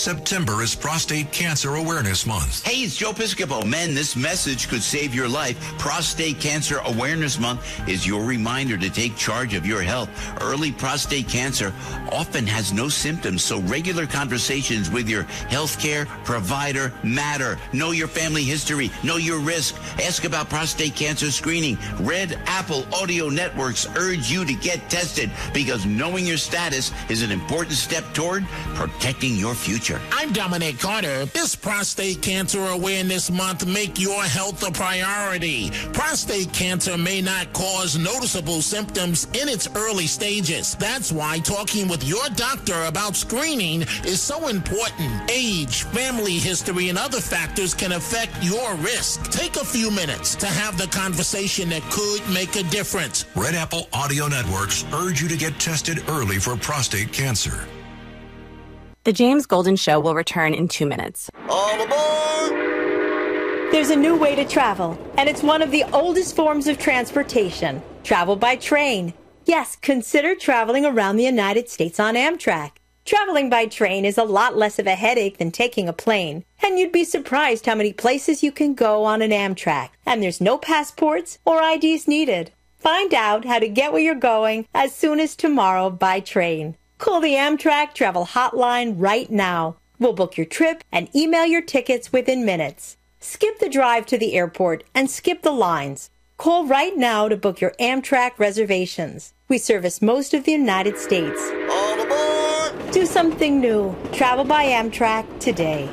September is Prostate Cancer Awareness Month. Hey, it's Joe Piscopo. Men, this message could save your life. Prostate Cancer Awareness Month is your reminder to take charge of your health. Early prostate cancer often has no symptoms, so regular conversations with your healthcare provider matter. Know your family history. Know your risk. Ask about prostate cancer screening. Red Apple Audio Networks urge you to get tested because knowing your status is an important step toward protecting your future. I'm Dominic Carter. This Prostate Cancer Awareness Month, make your health a priority. Prostate cancer may not cause noticeable symptoms in its early stages. That's why talking with your doctor about screening is so important. Age, family history, and other factors can affect your risk. Take a few minutes to have the conversation that could make a difference. Red Apple Audio Networks urge you to get tested early for prostate cancer. The James Golden Show will return in 2 minutes. All aboard! There's a new way to travel, and it's one of the oldest forms of transportation. Travel by train. Yes, consider traveling around the United States on Amtrak. Traveling by train is a lot less of a headache than taking a plane, and you'd be surprised how many places you can go on an Amtrak, and there's no passports or IDs needed. Find out how to get where you're going as soon as tomorrow by train. Call the Amtrak Travel Hotline right now. We'll book your trip and email your tickets within minutes. Skip the drive to the airport and skip the lines. Call right now to book your Amtrak reservations. We service most of the United States. All aboard! Do something new. Travel by Amtrak today.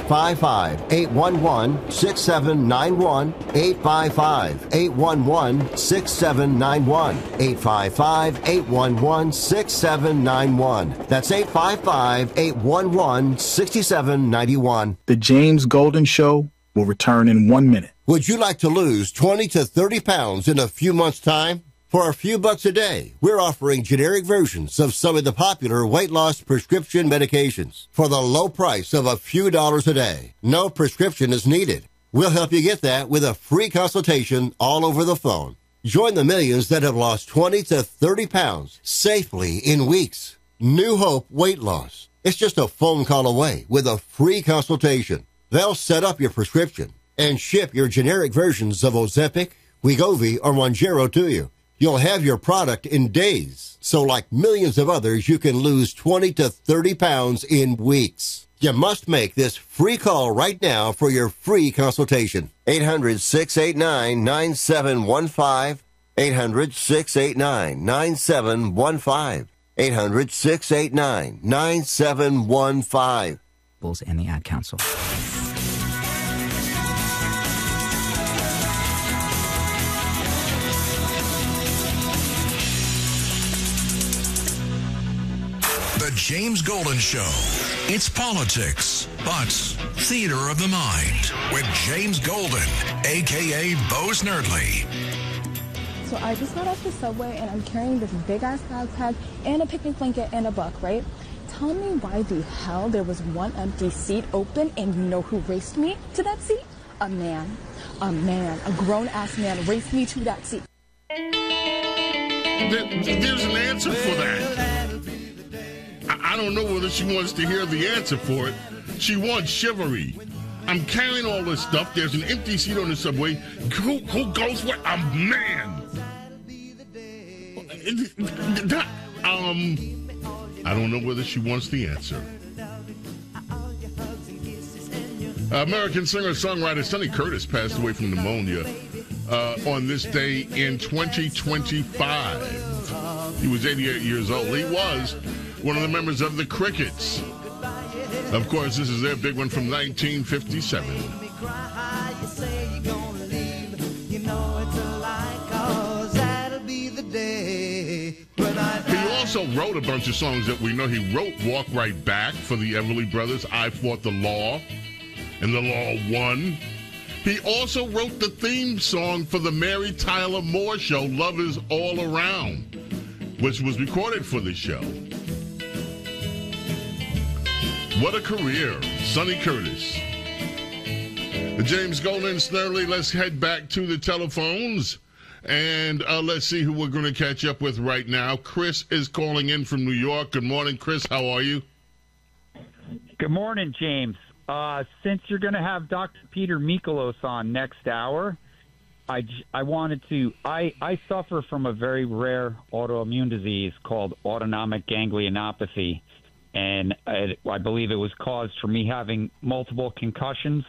855-811-6791. 855-811-6791. 855-811-6791. That's 855-811-6791. The James Golden Show will return in 1 minute. Would you like to lose 20 to 30 pounds in a few months' time? For a few bucks a day, we're offering generic versions of some of the popular weight loss prescription medications for the low price of a few dollars a day. No prescription is needed. We'll help you get that with a free consultation all over the phone. Join the millions that have lost 20 to 30 pounds safely in weeks. New Hope Weight Loss. It's just a phone call away with a free consultation. They'll set up your prescription and ship your generic versions of Ozempic, Wegovy, or Mounjaro to you. You'll have your product in days. So like millions of others, you can lose 20 to 30 pounds in weeks. You must make this free call right now for your free consultation. 800-689-9715. 800-689-9715. 800-689-9715. Bulls and the Ad Council. The James Golden Show. It's politics, but theater of the mind with James Golden, a.k.a. Bo Snerdley. So I just got off the subway and I'm carrying this big-ass backpack and a picnic blanket and a book, right? Tell me why the hell there was one empty seat open and you know who raced me to that seat? A man, a grown-ass man raced me to that seat. There's an answer for that. I don't know whether she wants to hear the answer for it. She wants chivalry. I'm carrying all this stuff. There's an empty seat on the subway. Who goes where? A man. I don't know whether she wants the answer. American singer-songwriter Sonny Curtis passed away from pneumonia on this day in 2025. He was 88 years old. He was one of the members of the Crickets. Of course, this is their big one from 1957. He also wrote a bunch of songs that we know. He wrote Walk Right Back for the Everly Brothers, I Fought the Law, and the Law Won. He also wrote the theme song for the Mary Tyler Moore Show, Love Is All Around, which was recorded for the show. What a career, Sonny Curtis. James Golden, Snerdley, let's head back to the telephones. And let's see who we're going to catch up with right now. Chris is calling in from New York. Good morning, Chris. How are you? Good morning, James. Since you're going to have Dr. Peter Mikolos on next hour, I wanted to. I suffer from a very rare autoimmune disease called autonomic ganglionopathy, and I believe it was caused from me having multiple concussions,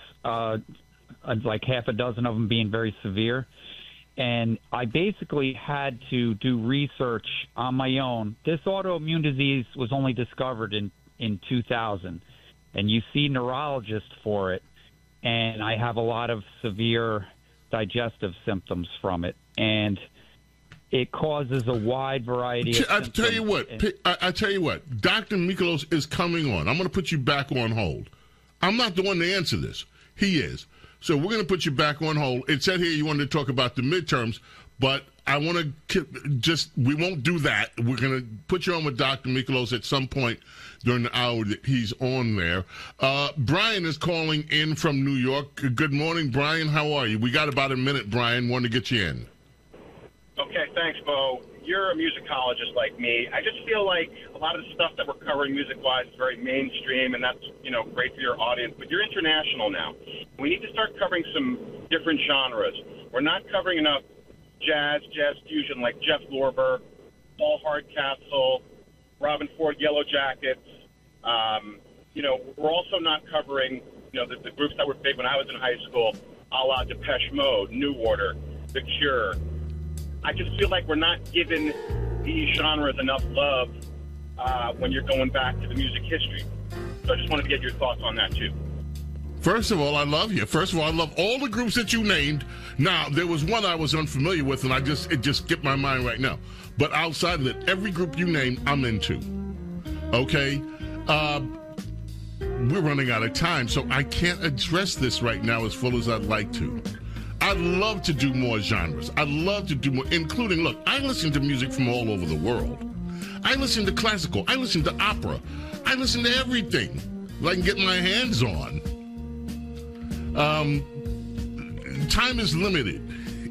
like half a dozen of them being very severe. And I basically had to do research on my own. This autoimmune disease was only discovered in 2000, and you see neurologists for it, and I have a lot of severe digestive symptoms from it, and it causes a wide variety of symptoms. I tell you what, Dr. Mikolos is coming on. I'm going to put you back on hold. I'm not the one to answer this. He is. So we're going to put you back on hold. It said here you wanted to talk about the midterms, but I want to we won't do that. We're going to put you on with Dr. Mikolos at some point during the hour that he's on there. Brian is calling in from New York. Good morning, Brian. How are you? We got about a minute, Brian. Want to get you in. Okay, thanks, Bo. You're a musicologist like me. I just feel like a lot of the stuff that we're covering music-wise is very mainstream, and that's, great for your audience. But you're international now. We need to start covering some different genres. We're not covering enough jazz fusion like Jeff Lorber, Paul Hardcastle, Robin Ford, Yellow Jackets. We're also not covering, the groups that were big when I was in high school, a la Depeche Mode, New Order, The Cure. I just feel like we're not giving these genres enough love when you're going back to the music history. So I just wanted to get your thoughts on that, too. First of all, I love you. First of all, I love all the groups that you named. Now, there was one I was unfamiliar with, and it just skipped my mind right now. But outside of it, every group you named, I'm into. Okay? We're running out of time, so I can't address this right now as full as I'd like to. I'd love to do more genres. I'd love to do more, including, look, I listen to music from all over the world. I listen to classical. I listen to opera. I listen to everything that I can get my hands on. Time is limited.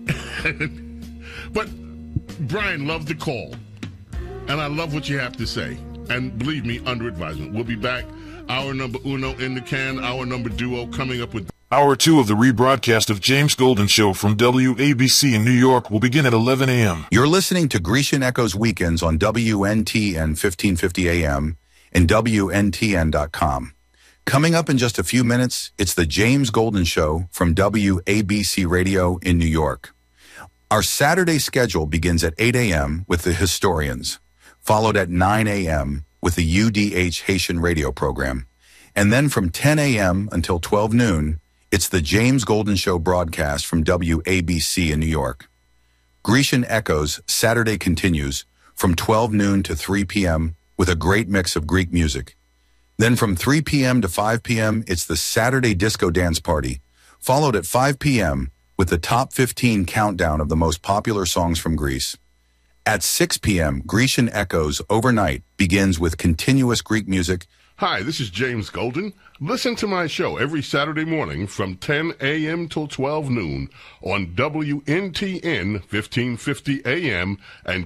But Brian, love the call. And I love what you have to say. And believe me, under advisement. We'll be back. Hour number uno in the can. Hour number duo coming up with... Hour 2 of the rebroadcast of James Golden Show from WABC in New York will begin at 11 a.m. You're listening to Grecian Echoes Weekends on WNTN 1550 AM and WNTN.com. Coming up in just a few minutes, it's the James Golden Show from WABC Radio in New York. Our Saturday schedule begins at 8 a.m. with the Historians, followed at 9 a.m. with the UDH Haitian radio program. And then from 10 a.m. until 12 noon, it's the James Golden Show broadcast from WABC in New York. Grecian Echoes Saturday continues from 12 noon to 3 p.m. with a great mix of Greek music. Then from 3 p.m. to 5 p.m., it's the Saturday Disco Dance Party, followed at 5 p.m. with the top 15 countdown of the most popular songs from Greece. At 6 p.m., Grecian Echoes Overnight begins with continuous Greek music. Hi, this is James Golden. Listen to my show every Saturday morning from 10 a.m. till 12 noon on WNTN 1550 AM and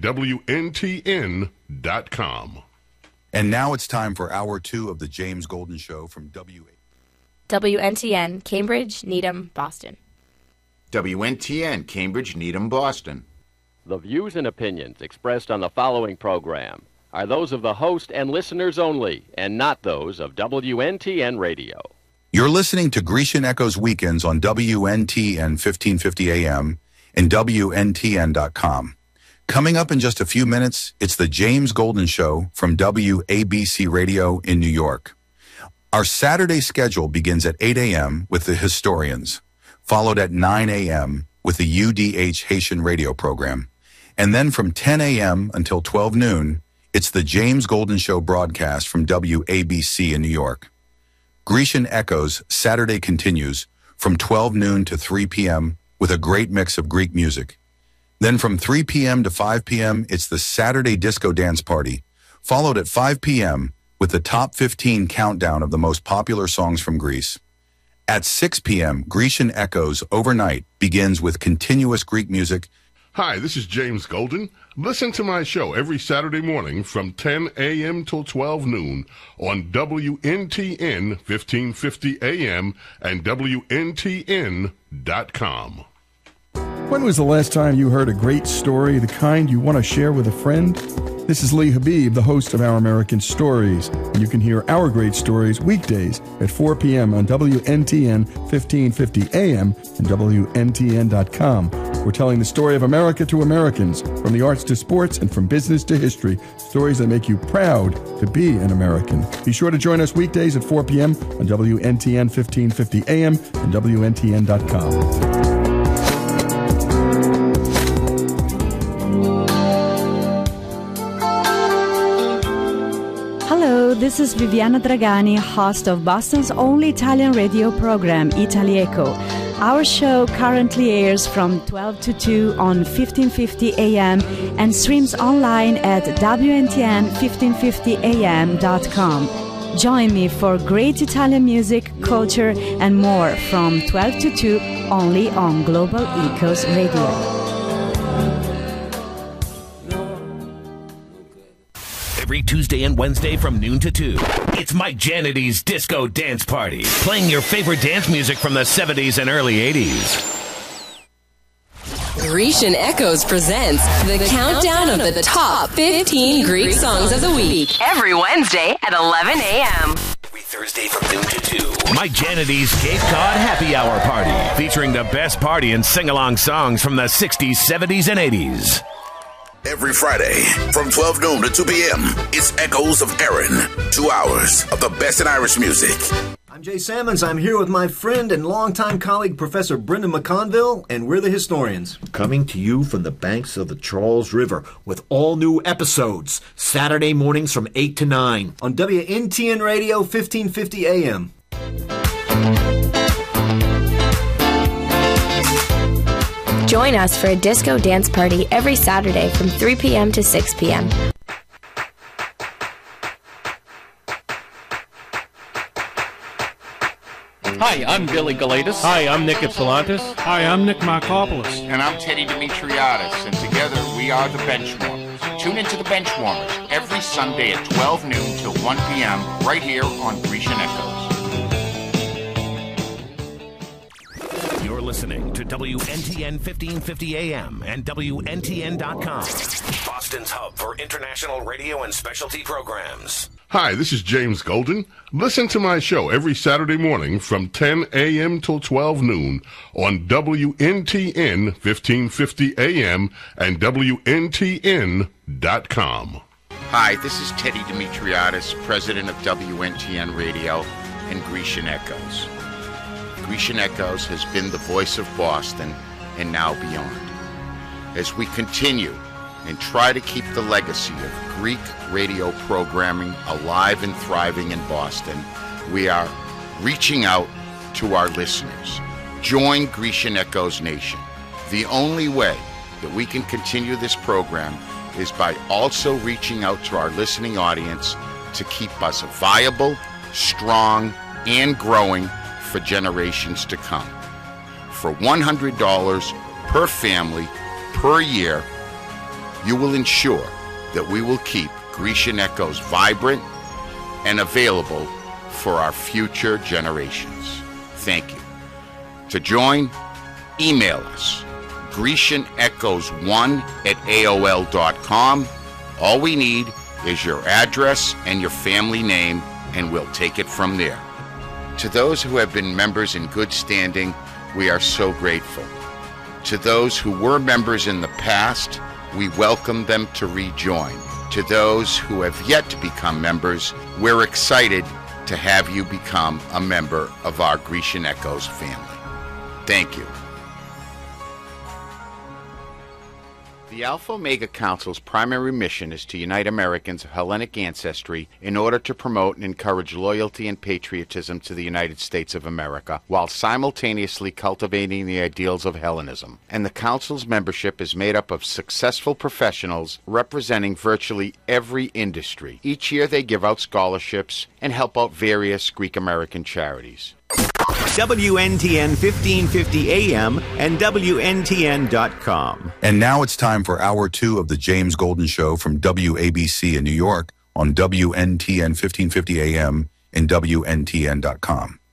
WNTN.com. And now it's time for Hour 2 of the James Golden Show from WNTN, Cambridge, Needham, Boston. WNTN, Cambridge, Needham, Boston. The views and opinions expressed on the following program are those of the host and listeners only, and not those of WNTN Radio. You're listening to Grecian Echoes Weekends on WNTN 1550 AM and WNTN.com. Coming up in just a few minutes, it's the James Golden Show from WABC Radio in New York. Our Saturday schedule begins at 8 a.m. with the Historians, followed at 9 a.m. with the UDH Haitian radio program. And then from 10 a.m. until 12 noon, it's the James Golden Show broadcast from WABC in New York. Grecian Echoes Saturday continues from 12 noon to 3 p.m. with a great mix of Greek music. Then from 3 p.m. to 5 p.m., it's the Saturday Disco Dance Party, followed at 5 p.m. with the top 15 countdown of the most popular songs from Greece. At 6 p.m., Grecian Echoes Overnight begins with continuous Greek music. Hi, this is James Golden. Listen to my show every Saturday morning from 10 a.m. till 12 noon on WNTN 1550 AM and WNTN.com. When was the last time you heard a great story, the kind you want to share with a friend? This is Lee Habib, the host of Our American Stories, and you can hear our great stories weekdays at 4 p.m. on WNTN 1550 AM and WNTN.com. We're telling the story of America to Americans, from the arts to sports and from business to history, stories that make you proud to be an American. Be sure to join us weekdays at 4 p.m. on WNTN 1550 AM and WNTN.com. Hello, this is Viviana Dragani, host of Boston's only Italian radio program, Italieco. Our show currently airs from 12 to 2 on 1550 AM and streams online at WNTN1550am.com. Join me for great Italian music, culture, and more from 12 to 2 only on Global Ecos Radio. Every Tuesday and Wednesday from noon to 2. It's Mike Janity's Disco Dance Party, playing your favorite dance music from the 70s and early 80s. Grecian Echoes presents the countdown of the top 15 Greek songs of the week. Every Wednesday at 11 a.m. Every Thursday from noon to 2. Mike Janity's Cape Cod Happy Hour Party, featuring the best party and sing-along songs from the 60s, 70s, and 80s. Every Friday from 12 noon to 2 p.m., it's Echoes of Erin. 2 hours of the best in Irish music. I'm Jay Sammons. I'm here with my friend and longtime colleague, Professor Brendan McConville, and we're the Historians. Coming to you from the banks of the Charles River with all new episodes, Saturday mornings from 8 to 9. On WNTN Radio 1550 AM. Join us for a disco dance party every Saturday from 3 p.m. to 6 p.m. Hi, I'm Billy Galatis. Hi, I'm Nick Ypsilantis. Hi, I'm Nick Markopoulos. And I'm Teddy Dimitriadis, and together we are the Benchwarmers. Tune into the Benchwarmers every Sunday at 12 noon till 1 p.m. right here on Grecian Echoes. You're listening to WNTN 1550 AM and WNTN.com, Boston's hub for international radio and specialty programs. Hi, this is James Golden. Listen to my show every Saturday morning from 10 a.m. till 12 noon on WNTN 1550 AM and WNTN.com. Hi, this is Teddy Dimitriadis, president of WNTN Radio and Grecian Echoes. Grecian Echoes has been the voice of Boston and now beyond. As we continue and try to keep the legacy of Greek radio programming alive and thriving in Boston, we are reaching out to our listeners. Join Grecian Echoes Nation. The only way that we can continue this program is by also reaching out to our listening audience to keep us viable, strong, and growing for generations to come. For $100 per family per year, you will ensure that we will keep Grecian Echoes vibrant and available for our future generations. Thank you. To join, email us, GrecianEchoes1@AOL.com. All we need is your address and your family name, and we'll take it from there. To those who have been members in good standing, we are so grateful. To those who were members in the past, we welcome them to rejoin. To those who have yet to become members, we're excited to have you become a member of our Grecian Echoes family. Thank you. The Alpha Omega Council's primary mission is to unite Americans of Hellenic ancestry in order to promote and encourage loyalty and patriotism to the United States of America, while simultaneously cultivating the ideals of Hellenism. And the Council's membership is made up of successful professionals representing virtually every industry. Each year they give out scholarships and help out various Greek American charities. WNTN 1550 AM, and WNTN.com. And now it's time for Hour 2 of the James Golden Show from WABC in New York on WNTN 1550 AM and WNTN.com.